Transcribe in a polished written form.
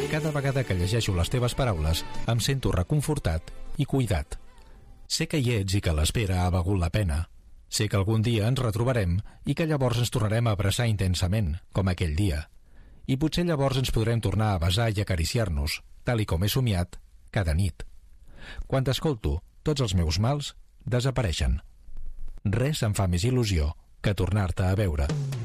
Cada vegada que llegeixo les teves paraules em sento reconfortat i cuidat. Sé que hi ets i que l'espera ha valgut la pena. Sé que algun dia ens retrobarem i que llavors ens tornarem a abraçar intensament, com aquell dia. I potser llavors ens podrem tornar a besar i acariciar-nos, tal i com he somiat, cada nit. Quan t'escolto, tots els meus mals desapareixen. Res em fa més il·lusió que tornar-te a veure.